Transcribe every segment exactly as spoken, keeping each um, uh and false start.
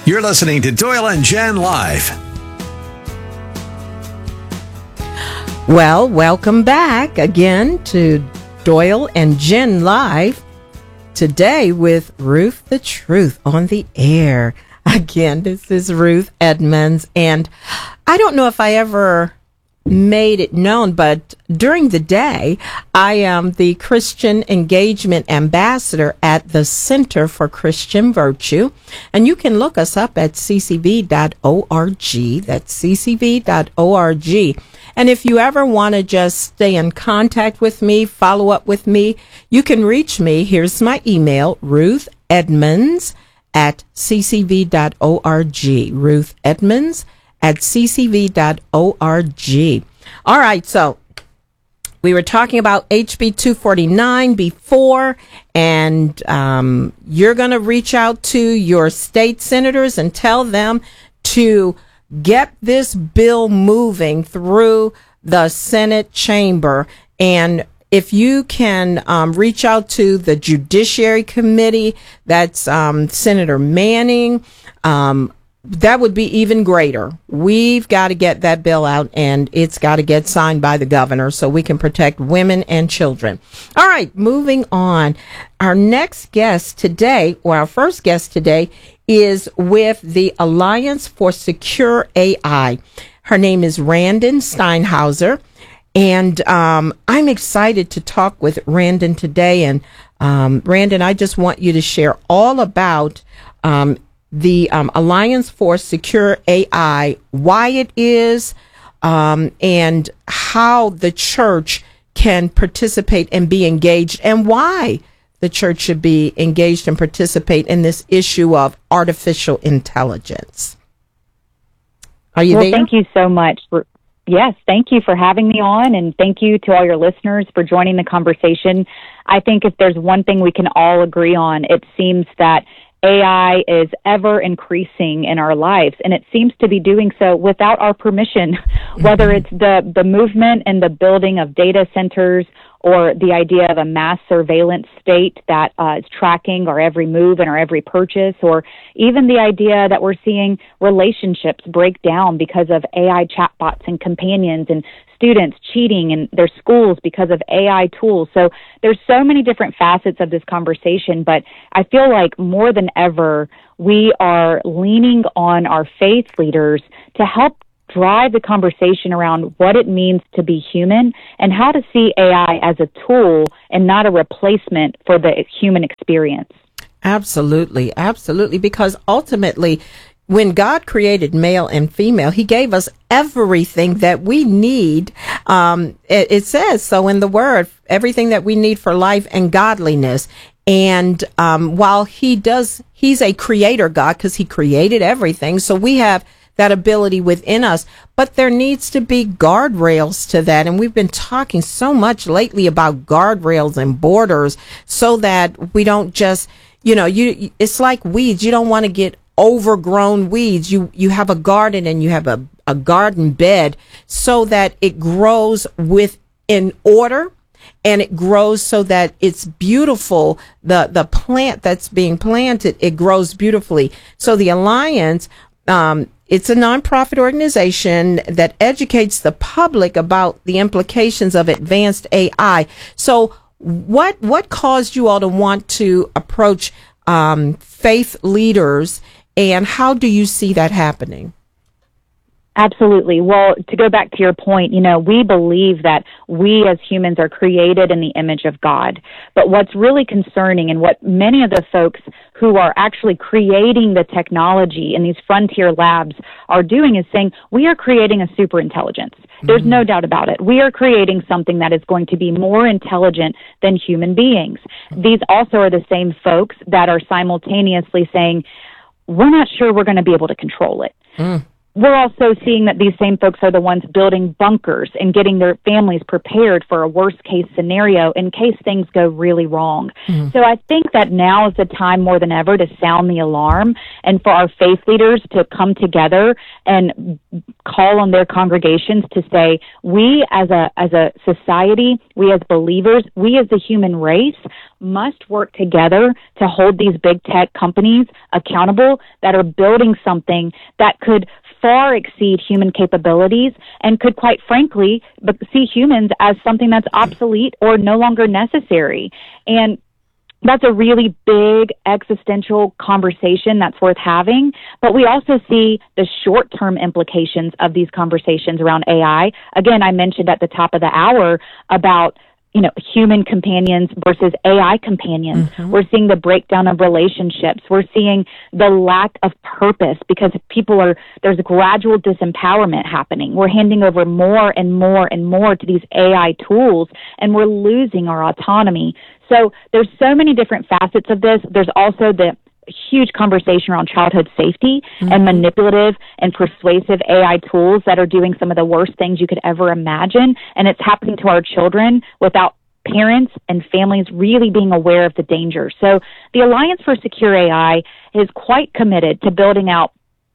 You're listening to Doyle and Jen Live. Well, welcome back again to Doyle and Jen Live. Today with Ruth the Truth on the air. Again, this is Ruth Edmonds, and I don't know if I ever made it known, but during the day, I am the Christian Engagement Ambassador at the Center for Christian Virtue, and you can look us up at c c v dot org. That's c c v dot org. And if you ever want to just stay in contact with me, follow up with me, you can reach me. Here's my email, Ruth Edmonds at c c v dot org. Ruth Edmonds at c c v dot org. All right, so we were talking about H B two forty-nine before, and um, you're going to reach out to your state senators and tell them to get this bill moving through the Senate chamber. And if you can um, reach out to the Judiciary Committee, that's um, Senator Manning, um, that would be even greater. We've got to get that bill out, and it's got to get signed by the governor so we can protect women and children. All right, moving on. Our next guest today, or our first guest today, is with the Alliance for Secure A I. Her name is Randon Steinhauser, and um, I'm excited to talk with Randon today. And um, Randon, I just want you to share all about um, the um, Alliance for Secure A I, why it is, um, and how the church can participate and be engaged, and why the church should be engaged and participate in this issue of artificial intelligence. Are you well, there? Thank you so much. For, yes, thank you for having me on, and thank you to all your listeners for joining the conversation. I think if there's one thing we can all agree on, it seems that A I is ever increasing in our lives, and it seems to be doing so without our permission, whether it's the, the movement and the building of data centers or the idea of a mass surveillance state that uh, is tracking our every move and our every purchase, or even the idea that we're seeing relationships break down because of A I chatbots and companions, and students cheating in their schools because of A I tools. So there's so many different facets of this conversation, but I feel like more than ever, we are leaning on our faith leaders to help drive the conversation around what it means to be human and how to see A I as a tool and not a replacement for the human experience. Absolutely, absolutely, because ultimately, when God created male and female, he gave us everything that we need. Um, it, it says so in the word, everything that we need for life and godliness. And um, while he does, he's a creator God because he created everything. So we have that ability within us, but there needs to be guardrails to that. And we've been talking so much lately about guardrails and borders so that we don't just, you know, you, it's like weeds. You don't want to get overgrown weeds. You, you have a garden and you have a, a garden bed so that it grows with in order, and it grows so that it's beautiful. The, the plant that's being planted, it grows beautifully. So the Alliance, um, it's a nonprofit organization that educates the public about the implications of advanced A I. So what what caused you all to want to approach um, faith leaders, and how do you see that happening? Absolutely. Well, to go back to your point, you know, we believe that we as humans are created in the image of God. But what's really concerning, and what many of the folks who are actually creating the technology in these frontier labs are doing, is saying we are creating a super intelligence. There's mm-hmm. no doubt about it. We are creating something that is going to be more intelligent than human beings. These also are the same folks that are simultaneously saying, we're not sure we're going to be able to control it. Mm. we're also seeing that these same folks are the ones building bunkers and getting their families prepared for a worst-case scenario in case things go really wrong. Mm-hmm. So I think that now is the time more than ever to sound the alarm and for our faith leaders to come together and call on their congregations to say, we as a as a society, we as believers, we as the human race must work together to hold these big tech companies accountable that are building something that could far exceed human capabilities and could, quite frankly, see humans as something that's obsolete or no longer necessary. And that's a really big existential conversation that's worth having. But we also see the short-term implications of these conversations around A I. Again, I mentioned at the top of the hour about you know, human companions versus A I companions. Mm-hmm. We're seeing the breakdown of relationships. We're seeing the lack of purpose because people are, there's gradual disempowerment happening. We're handing over more and more and more to these A I tools, and we're losing our autonomy. So there's so many different facets of this. There's also the huge conversation around childhood safety mm-hmm. and manipulative and persuasive A I tools that are doing some of the worst things you could ever imagine. And it's happening to our children without parents and families really being aware of the danger. So the Alliance for Secure A I is quite committed to building out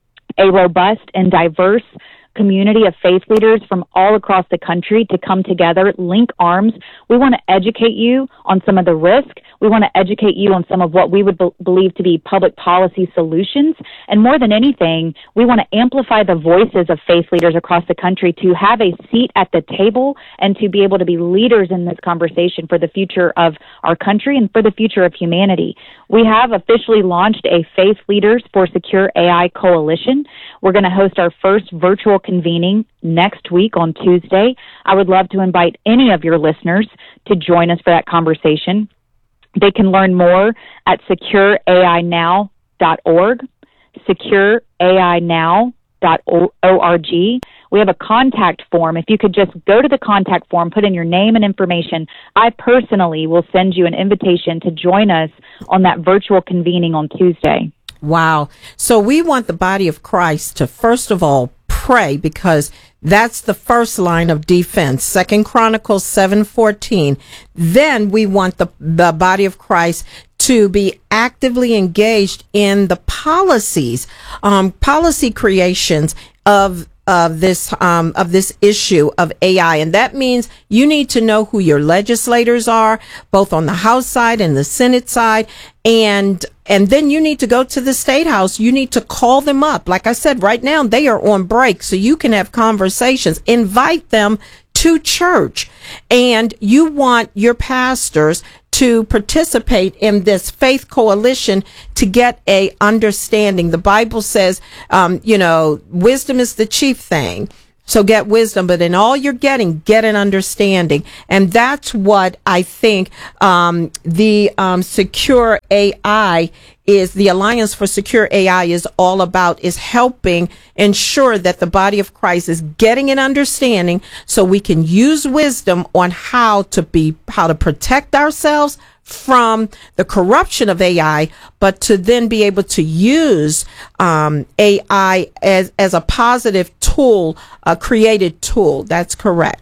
a robust and diverse community of faith leaders from all across the country to come together, link arms. We want to educate you on some of the risk. We want to educate you on some of what we would be- believe to be public policy solutions. And more than anything, we want to amplify the voices of faith leaders across the country to have a seat at the table and to be able to be leaders in this conversation for the future of our country and for the future of humanity. We have officially launched a Faith Leaders for Secure A I Coalition. We're going to host our first virtual convening next week on Tuesday. I would love to invite any of your listeners to join us for that conversation. They can learn more at secure A I now dot org, secure A I now dot org. We have a contact form. If you could just go to the contact form, put in your name and information, I personally will send you an invitation to join us on that virtual convening on Tuesday. Wow. So we want the body of Christ to, first of all, pray, because that's the first line of defense. Second Chronicles seven fourteen. Then we want the, the body of Christ to be actively engaged in the policies, um, policy creations of of this um, of this issue of A I. And that means you need to know who your legislators are, both on the House side and the Senate side. And and then you need to go to the State House. You need to call them up. Like I said, right now they are on break, so you can have conversations. Invite them to church. And you want your pastors to participate in this faith coalition to get a understanding. The Bible says, um, you know, wisdom is the chief thing. So get wisdom, but in all you're getting, get an understanding. And that's what I think um, the um, Secure A I is, the Alliance for Secure A I is all about, is helping ensure that the body of Christ is getting an understanding so we can use wisdom on how to be, how to protect ourselves from the corruption of A I, but to then be able to use um, A I as, as a positive tool, a created tool. That's correct.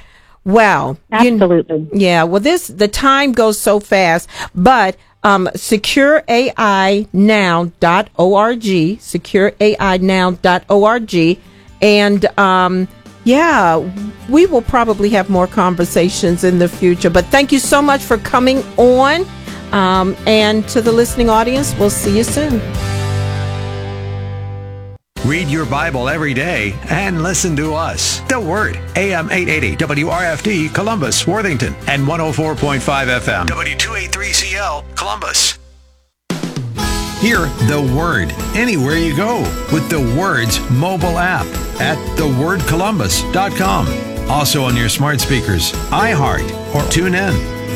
Well, absolutely. You, yeah. Well, this, the time goes so fast, but um, secure A I now dot org, secure A I now dot org, and um, yeah, we will probably have more conversations in the future. But thank you so much for coming on. Um, and to the listening audience, we'll see you soon. Read your Bible every day and listen to us. The Word, A M eight eighty W R F D, Columbus, Worthington, and one oh four point five F M, W two eighty-three C L, Columbus. Hear The Word anywhere you go with The Word's mobile app at the word columbus dot com. Also on your smart speakers, iHeart, or TuneIn.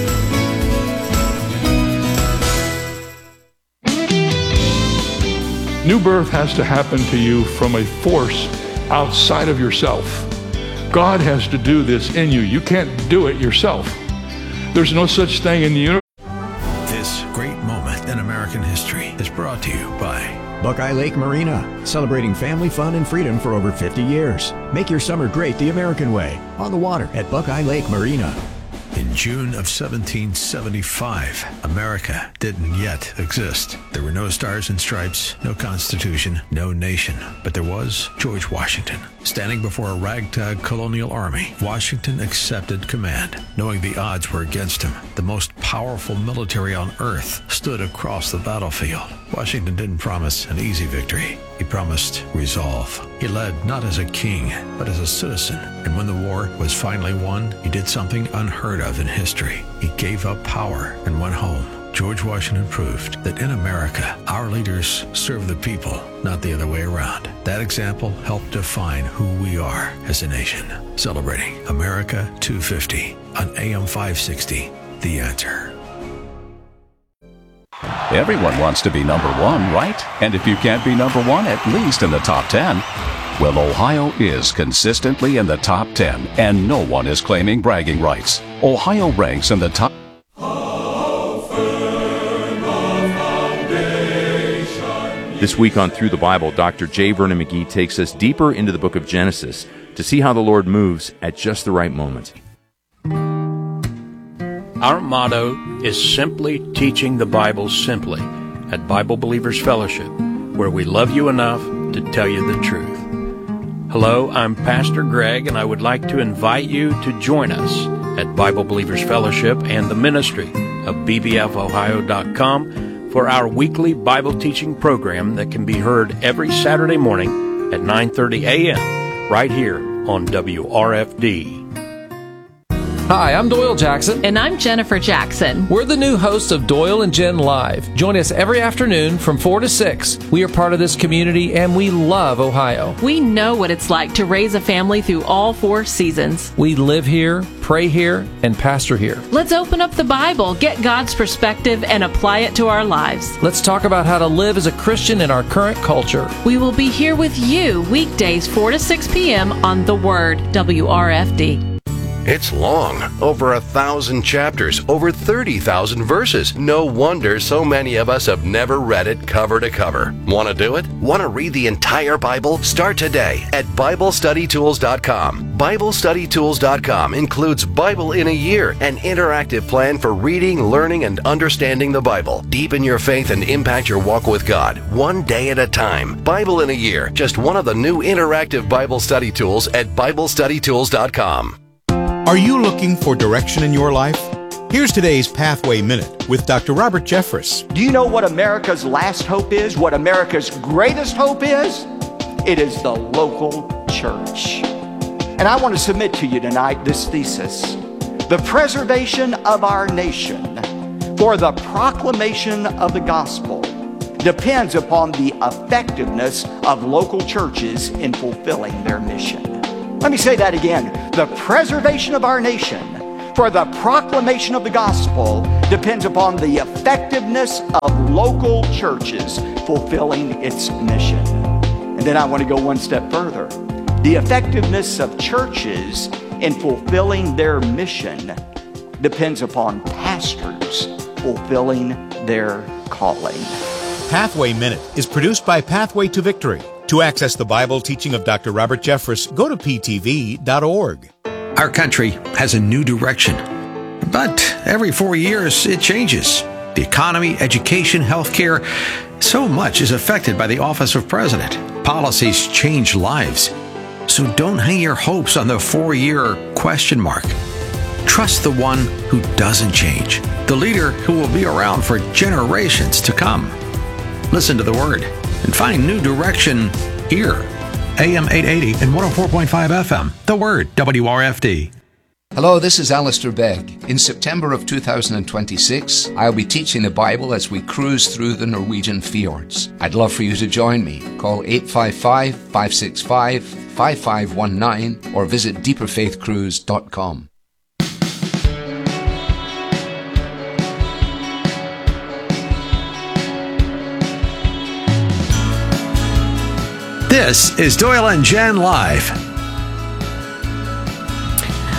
New birth has to happen to you from a force outside of yourself. God has to do this in you. You can't do it yourself. There's no such thing in the universe. This great moment in American history is is brought to you by Buckeye Lake Marina, celebrating family fun and freedom for over fifty years. Make your summer great the American way, on the water at Buckeye Lake Marina. In June of seventeen seventy-five, America didn't yet exist. There were no stars and stripes, no constitution, no nation. But there was George Washington. Standing before a ragtag colonial army, Washington accepted command, knowing the odds were against him. The most powerful military on earth stood across the battlefield. Washington didn't promise an easy victory. He promised resolve. He led not as a king, but as a citizen. And when the war was finally won, he did something unheard of in history. He gave up power and went home. George Washington proved that in America, our leaders serve the people, not the other way around. That example helped define who we are as a nation. Celebrating America two fifty on A M five sixty, The Answer. Everyone wants to be number one, right? And if you can't be number one, at least in the top ten. Well, Ohio is consistently in the top ten, and no one is claiming bragging rights. Ohio ranks in the top... This week on Through the Bible, Doctor J. Vernon McGee takes us deeper into the book of Genesis to see how the Lord moves at just the right moment. Our motto is simply teaching the Bible simply at Bible Believers Fellowship, where we love you enough to tell you the truth. Hello, I'm Pastor Greg, and I would like to invite you to join us at Bible Believers Fellowship and the ministry of B B F Ohio dot com for our weekly Bible teaching program that can be heard every Saturday morning at nine thirty a.m. right here on W R F D. Hi, I'm Doyle Jackson. And I'm Jennifer Jackson. We're the new hosts of Doyle and Jen Live. Join us every afternoon from four to six. We are part of this community, and we love Ohio. We know what it's like to raise a family through all four seasons. We live here, pray here, and pastor here. Let's open up the Bible, get God's perspective, and apply it to our lives. Let's talk about how to live as a Christian in our current culture. We will be here with you weekdays four to six p.m. on The Word, W R F D. It's long, over a thousand chapters, over thirty thousand verses. No wonder so many of us have never read it cover to cover. Want to do it? Want to read the entire Bible? Start today at Bible Study Tools dot com. Bible Study Tools dot com includes Bible in a Year, an interactive plan for reading, learning, and understanding the Bible. Deepen your faith and impact your walk with God, one day at a time. Bible in a Year, just one of the new interactive Bible study tools at Bible Study Tools dot com. Are you looking for direction in your life? Here's today's Pathway Minute with Doctor Robert Jeffress. Do you know what America's last hope is? What America's greatest hope is? It is the local church. And I want to submit to you tonight this thesis. The preservation of our nation for the proclamation of the gospel depends upon the effectiveness of local churches in fulfilling their mission. Let me say that again. The preservation of our nation for the proclamation of the gospel depends upon the effectiveness of local churches fulfilling its mission. And then I want to go one step further. The effectiveness of churches in fulfilling their mission depends upon pastors fulfilling their calling. Pathway Minute is produced by Pathway to Victory. To access the Bible teaching of Doctor Robert Jeffress, go to P T V dot org. Our country has a new direction, but every four years it changes. The economy, education, healthcare, so much is affected by the office of president. Policies change lives. So don't hang your hopes on the four-year question mark. Trust the one who doesn't change, the leader who will be around for generations to come. Listen to the Word and find new direction here. A M eight eighty and one oh four point five F M. The Word, W R F D. Hello, this is Alistair Begg. In September of two thousand twenty-six, I'll be teaching the Bible as we cruise through the Norwegian fjords. I'd love for you to join me. Call eight five five, five six five, five five one nine or visit deeper faith cruise dot com. This is Doyle and Jen Live.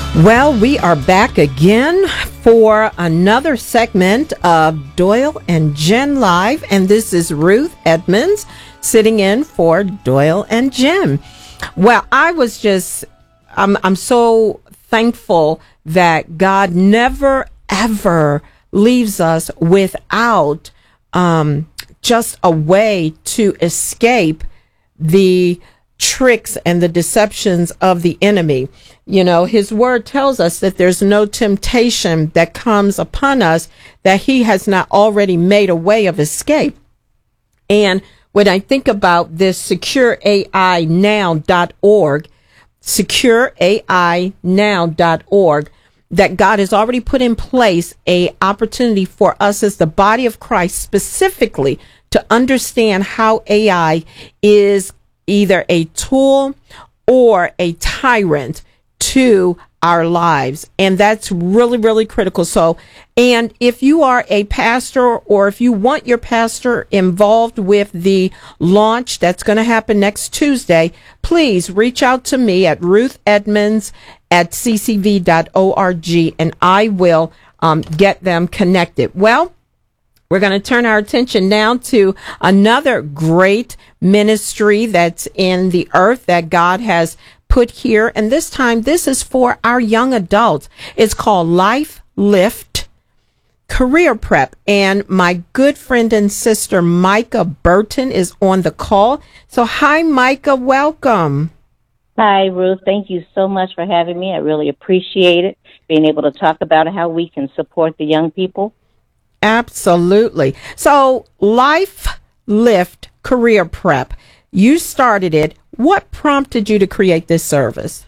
Well, we are back again for another segment of Doyle and Jen Live, and this is Ruth Edmonds sitting in for Doyle and Jen. Well, I was just, I'm, I'm so thankful that God never, ever leaves us without um, just a way to escape the tricks and the deceptions of the enemy. You know, his word tells us that there's no temptation that comes upon us that he has not already made a way of escape. And when I think about this secure A I now dot org, secure A I now dot org, that God has already put in place a opportunity for us as the body of Christ specifically to understand how A I is either a tool or a tyrant to our lives. And that's really, really critical. So, and if you are a pastor or if you want your pastor involved with the launch that's going to happen next Tuesday, please reach out to me at Ruth Edmonds at c c v dot org and I will um, get them connected. Well, we're going to turn our attention now to another great ministry that's in the earth that God has put here. And this time, this is for our young adults. It's called Life Lift Career Prep. And my good friend and sister, Micah Burton, is on the call. So hi, Micah. Welcome. Hi, Ruth. Thank you so much for having me. I really appreciate it, being able to talk about how we can support the young people. Absolutely. So Life Lift Career Prep, you started it. What prompted you to create this service?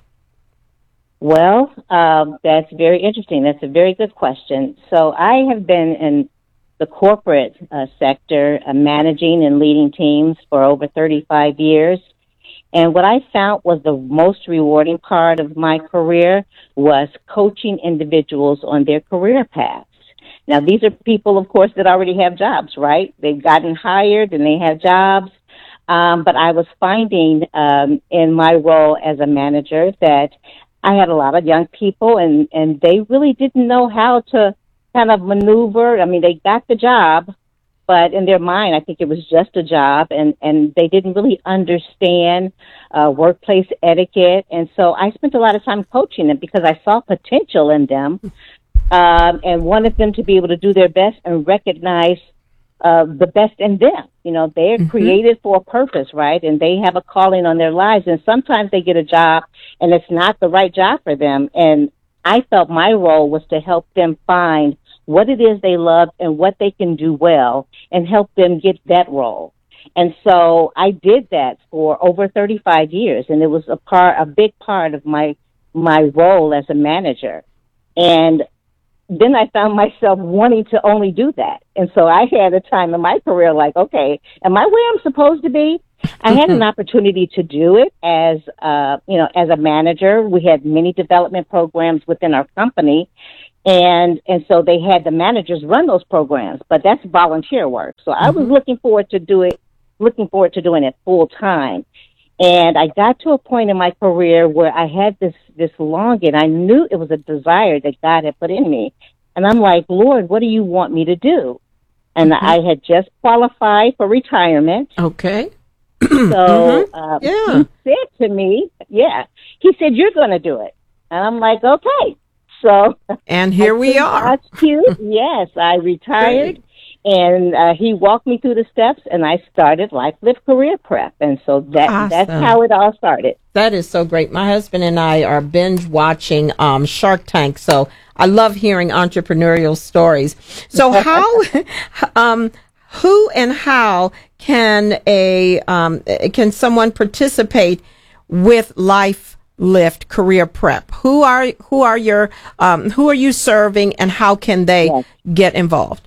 Well, um, that's very interesting. That's a very good question. So I have been in the corporate uh, sector, uh, managing and leading teams for over thirty-five years. And what I found was the most rewarding part of my career was coaching individuals on their career paths. Now, these are people, of course, that already have jobs, right? They've gotten hired and they have jobs. Um, but I was finding um, in my role as a manager that I had a lot of young people and, and they really didn't know how to kind of maneuver. I mean, they got the job, but in their mind, I think it was just a job, and, and they didn't really understand uh, workplace etiquette. And so I spent a lot of time coaching them because I saw potential in them. Um, and wanted them to be able to do their best and recognize uh, the best in them. You know, they're mm-hmm. created for a purpose, right? And they have a calling on their lives. And sometimes they get a job and it's not the right job for them. And I felt my role was to help them find what it is they love and what they can do well and help them get that role. And so I did that for over thirty-five years. And it was a part, a big part of my, my role as a manager. And then I found myself wanting to only do that. And so I had a time in my career like, okay, am I where I'm supposed to be? I had an opportunity to do it as, uh, you know, as a manager. We had many development programs within our company. And, and so they had the managers run those programs, but that's volunteer work. So I was looking forward to do it, looking forward to doing it full time. And I got to a point in my career where I had this, this longing. I knew it was a desire that God had put in me. And I'm like, Lord, what do you want me to do? And mm-hmm. I had just qualified for retirement. Okay. So mm-hmm. uh, yeah. he said to me, yeah, he said, you're going to do it. And I'm like, okay. So. And here we are. Cute. Yes, I retired. Great. And uh, he walked me through the steps, and I started Life Lift Career Prep. And so that awesome. That's how it all started. That is so great. My husband and I are binge watching um, Shark Tank, so I love hearing entrepreneurial stories. So how, um, who and how can a um, can someone participate with Life Lift Career Prep? Who are who are your um, who are you serving, and how can they yes. get involved?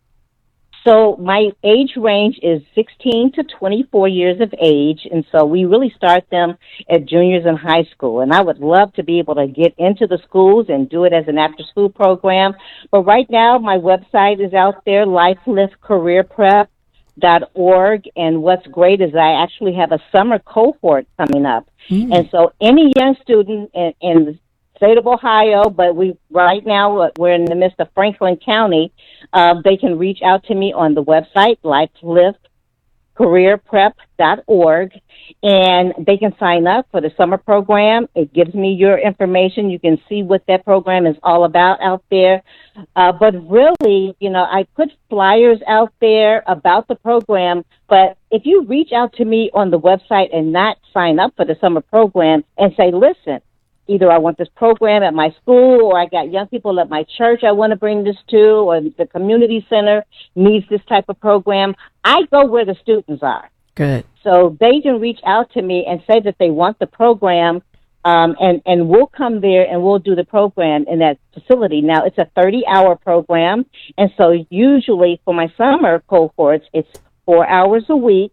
So my age range is sixteen to twenty-four years of age, and so we really start them at juniors in high school. And I would love to be able to get into the schools and do it as an after-school program. But right now, my website is out there, life lift career prep dot org, and what's great is I actually have a summer cohort coming up. Mm. And so any young student in, in state of Ohio, but we right now uh, we're in the midst of Franklin County. Uh, they can reach out to me on the website, LifeLift career prep dot org, and they can sign up for the summer program. It gives me your information. You can see what that program is all about out there. Uh, but really, you know, I put flyers out there about the program, but if you reach out to me on the website and not sign up for the summer program and say, listen, either I want this program at my school, or I got young people at my church I want to bring this to, or the community center needs this type of program, I go where the students are. Good. So they can reach out to me and say that they want the program, um, and, and we'll come there and we'll do the program in that facility. Now, it's a thirty-hour program, and so usually for my summer cohorts, it's four hours a week,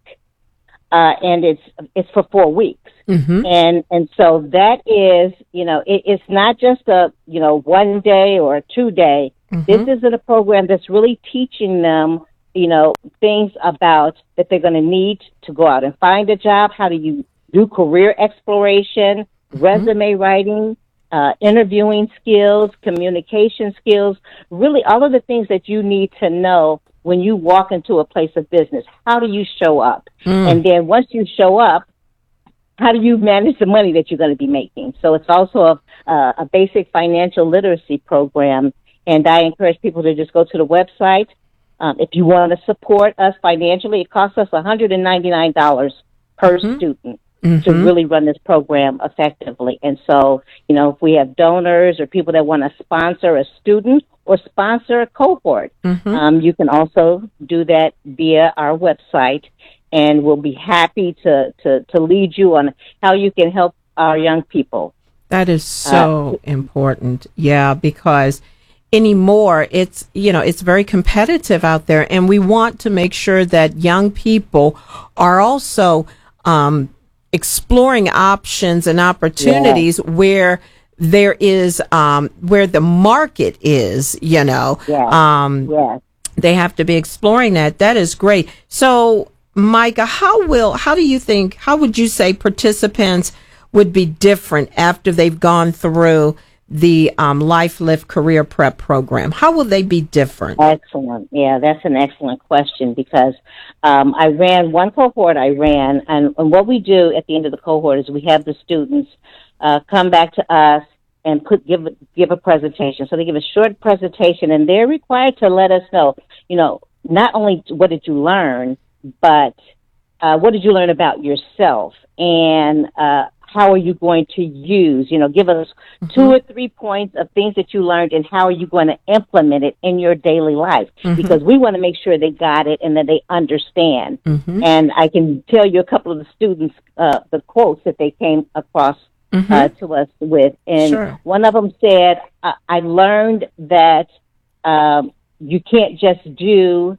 uh, and it's it's for four weeks. Mm-hmm. And and so that is, you know, it, it's not just a, you know, one day or a two day. Mm-hmm. This isn't a program that's really teaching them, you know, things about that they're going to need to go out and find a job. How do you do career exploration, mm-hmm. resume writing, uh, interviewing skills, communication skills, really all of the things that you need to know when you walk into a place of business. How do you show up? Mm. And then once you show up, how do you manage the money that you're going to be making? So it's also a, uh, a basic financial literacy program, and I encourage people to just go to the website. Um, if you want to support us financially, it costs us one hundred ninety-nine dollars per mm-hmm. student mm-hmm. to really run this program effectively. And so, you know, if we have donors or people that want to sponsor a student or sponsor a cohort, mm-hmm. um, you can also do that via our website. And we'll be happy to, to, to lead you on how you can help our young people. That is so uh, important. Yeah, because anymore it's, you know, it's very competitive out there, and we want to make sure that young people are also um, exploring options and opportunities yeah. where there is, um, where the market is, you know. Yeah. Um, yeah. They have to be exploring that. That is great. So, Micah, how will, how do you think, how would you say participants would be different after they've gone through the um, LifeLift Career Prep program? How will they be different? Excellent. Yeah, that's an excellent question, because um, I ran one cohort I ran, and, and what we do at the end of the cohort is we have the students uh, come back to us and put give give a presentation. So they give a short presentation, and they're required to let us know, you know, not only what did you learn, but uh, what did you learn about yourself, and uh, how are you going to use, you know, give us mm-hmm. two or three points of things that you learned, and how are you going to implement it in your daily life, mm-hmm. because we want to make sure they got it and that they understand. Mm-hmm. And I can tell you a couple of the students, uh, the quotes that they came across mm-hmm. uh, to us with. And sure. one of them said, I, I learned that um, you can't just do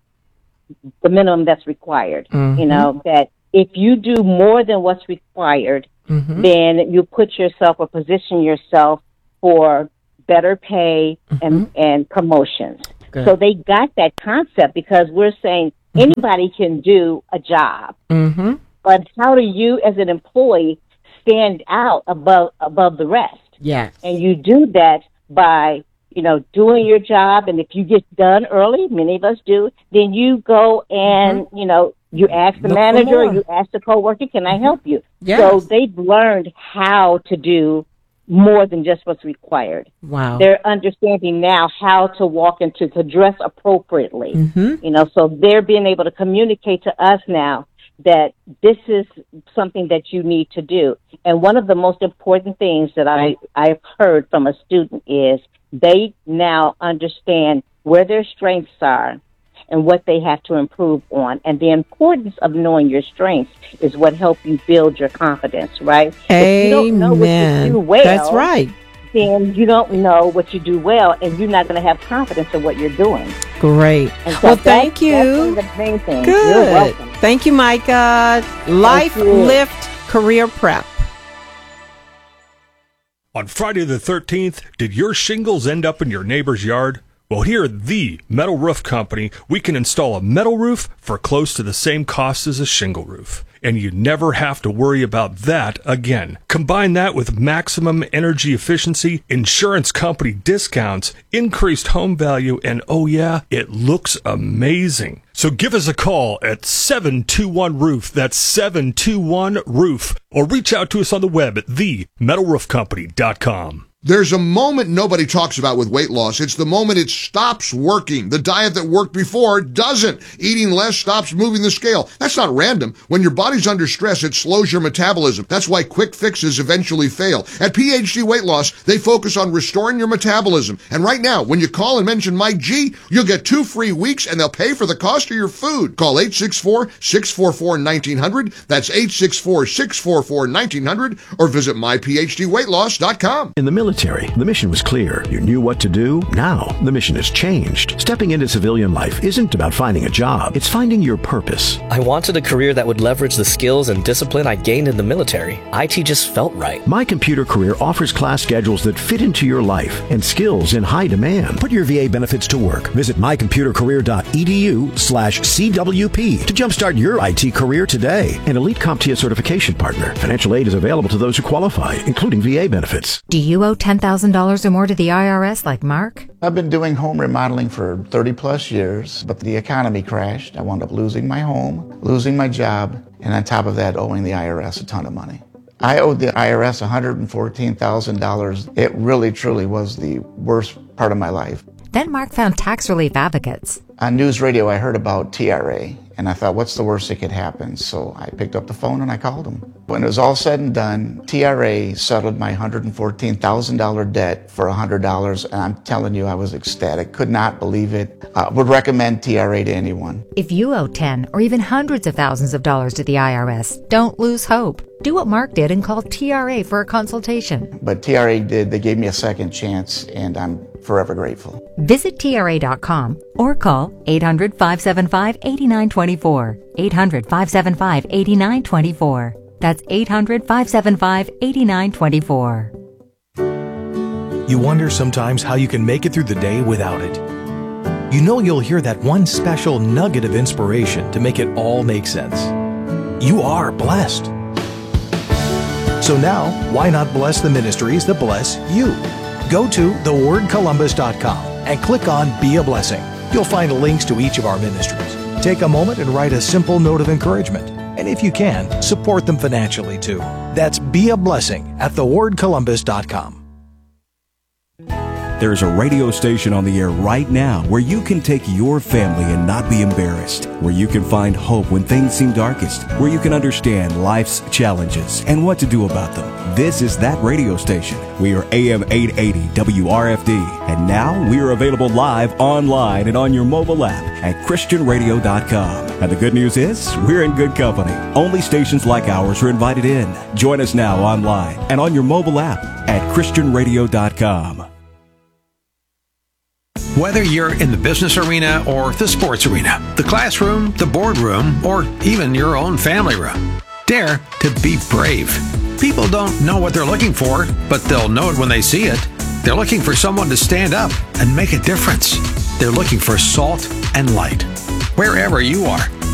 the minimum that's required. Mm-hmm. You know, that if you do more than what's required, mm-hmm. then you put yourself or position yourself for better pay mm-hmm. and, and promotions. Good. So they got that concept, because we're saying mm-hmm. anybody can do a job. Mm-hmm. But how do you as an employee stand out above above the rest? Yes. And you do that by, you know, doing your job. And if you get done early, many of us do, then you go and, mm-hmm. you know, you ask the Look manager, or you ask the coworker, can I help you? Yes. So they've learned how to do more than just what's required. Wow. They're understanding now how to walk into, to dress appropriately. Mm-hmm. You know, so they're being able to communicate to us now that this is something that you need to do. And one of the most important things that I, I've heard from a student is they now understand where their strengths are and what they have to improve on. And the importance of knowing your strengths is what helps you build your confidence, right? Amen. If you don't know what you do well, that's right. then you don't know what you do well, and you're not going to have confidence in what you're doing. Great. And so well, thank you. That's the main thing. Good. You're welcome. Thank you, Micah. LifeLift Career Prep. On Friday the thirteenth, did your shingles end up in your neighbor's yard? Well, here at the Metal Roof Company, we can install a metal roof for close to the same cost as a shingle roof. and you never have to worry about that again. Combine that with maximum energy efficiency, insurance company discounts, increased home value, and oh yeah, it looks amazing. So give us a call at seven two one roof. That's seven two one roof. Or reach out to us on the web at the metal roof company dot com. There's a moment nobody talks about with weight loss. It's the moment it stops working. The diet that worked before doesn't. Eating less stops moving the scale. That's not random. When your body's under stress, it slows your metabolism. That's why quick fixes eventually fail. At P H D Weight Loss, they focus on restoring your metabolism. And right now, when you call and mention Mike G, you'll get two free weeks and they'll pay for the cost of your food. Call eight six four, six four four, one nine zero zero. That's eight six four, six four four, one nine zero zero. Or visit my p h d weight loss dot com. In the military, the mission was clear. You knew what to do. Now, the mission has changed. Stepping into civilian life isn't about finding a job. It's finding your purpose. I wanted a career that would leverage the skills and discipline I gained in the military. I T just felt right. My Computer Career offers class schedules that fit into your life and skills in high demand. Put your V A benefits to work. Visit my computer career dot e d u slash c w p to jumpstart your I T career today. An Elite CompTIA certification partner. Financial aid is available to those who qualify, including V A benefits. Do you owe ten thousand dollars or more to the I R S like Mark? I've been doing home remodeling for thirty plus years, but the economy crashed. I wound up losing my home, losing my job, and on top of that, owing the I R S a ton of money. I owed the I R S one hundred fourteen thousand dollars. It really, truly was the worst part of my life. Then Mark found Tax Relief Advocates. On news radio, I heard about T R A, and I thought, what's the worst that could happen? So I picked up the phone and I called them. When it was all said and done, T R A settled my one hundred fourteen thousand dollars debt for one hundred dollars, and I'm telling you, I was ecstatic. Could not believe it. Uh, would recommend T R A to anyone. If you owe ten or even hundreds of thousands of dollars to the I R S, don't lose hope. Do what Mark did and call T R A for a consultation. But T R A did. They gave me a second chance, and I'm forever grateful. Visit T R A dot com or call eight hundred, five seven five, eight nine two four. eight hundred, five seven five, eight nine two four. That's eight hundred, five seven five, eight nine two four. You wonder sometimes how you can make it through the day without it. You know you'll hear that one special nugget of inspiration to make it all make sense. You are blessed. So now, why not bless the ministries that bless you? Go to the word columbus dot com and click on Be a Blessing. You'll find links to each of our ministries. Take a moment and write a simple note of encouragement. And if you can, support them financially too. That's Be a Blessing at the word columbus dot com. There's a radio station on the air right now where you can take your family and not be embarrassed, where you can find hope when things seem darkest, where you can understand life's challenges and what to do about them. This is that radio station. We are A M eight eighty W R F D, and now we are available live online and on your mobile app at christian radio dot com. And the good news is, we're in good company. Only stations like ours are invited in. Join us now online and on your mobile app at christian radio dot com. Whether you're in the business arena or the sports arena, the classroom, the boardroom, or even your own family room, dare to be brave. People don't know what they're looking for, but they'll know it when they see it. They're looking for someone to stand up and make a difference. They're looking for salt and light. Wherever you are,